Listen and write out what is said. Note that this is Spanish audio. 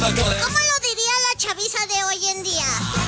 ¿Cómo lo diría la chaviza de hoy en día?